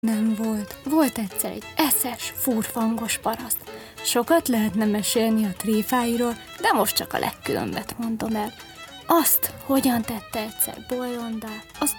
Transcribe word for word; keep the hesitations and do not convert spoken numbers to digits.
Nem volt. Volt egyszer egy eszes, furfangos paraszt. Sokat lehetne mesélni a tréfáiról, de most csak a legkülönbet mondom el. Azt, hogyan tette egyszer bolondá, az